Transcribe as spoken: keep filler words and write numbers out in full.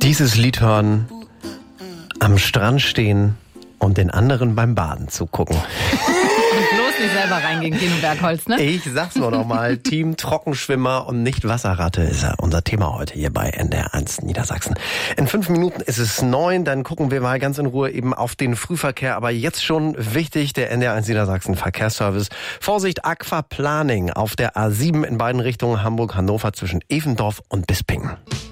Dieses Lied hören, am Strand stehen und den anderen beim Baden zugucken. Und bloß nicht selber reingehen, Kino Bergholz, ne? Ich sag's nur noch mal, Team Trockenschwimmer und nicht Wasserratte ist ja unser Thema heute hier bei N D R eins Niedersachsen. In fünf Minuten ist es neun, dann gucken wir mal ganz in Ruhe eben auf den Frühverkehr. Aber jetzt schon wichtig, der N D R eins Niedersachsen Verkehrsservice. Vorsicht, Aquaplaning auf der A sieben in beiden Richtungen Hamburg-Hannover zwischen Evendorf und Bisping.